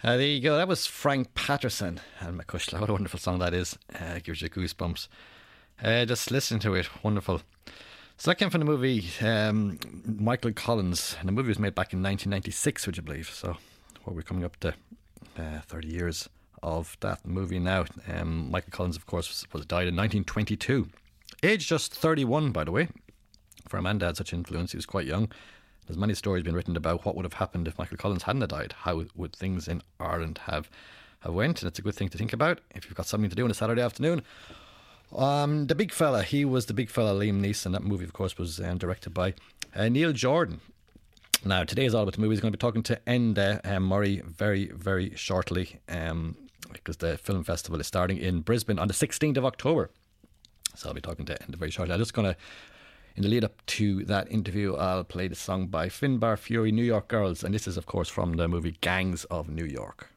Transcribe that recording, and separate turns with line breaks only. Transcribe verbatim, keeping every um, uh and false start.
Uh, there you go. That was Frank Patterson and McCushla. What a wonderful song that is. Uh, gives you goosebumps. Uh, just listen to it. Wonderful. So that came from the movie um, Michael Collins. And the movie was made back in nineteen ninety-six, would you believe? So well, we're coming up to uh, thirty years of that movie now. Um, Michael Collins, of course, was, was died in nineteen twenty-two. Aged just thirty-one, by the way. For a man to have such influence, he was quite young. There's many stories been written about what would have happened if Michael Collins hadn't died. How would things in Ireland have, have went? And it's a good thing to think about if you've got something to do on a Saturday afternoon. Um, the big fella, he was the big fella, Liam Neeson. That movie, of course, was um, directed by uh, Neil Jordan. Now, today is all about the movie. He's going to be talking to Enda um, Murray very, very shortly, um, because the film festival is starting in Brisbane on the sixteenth of October. So I'll be talking to Enda very shortly. I'm just going to, in the lead up to that interview, I'll play the song by Finbar Fury, New York Girls. And this is, of course, from the movie Gangs of New York.